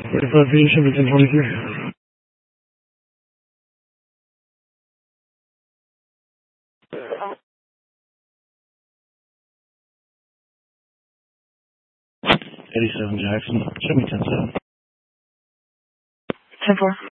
45 feet, should be 1023. 87 Jackson, show me 10-7. 10-4.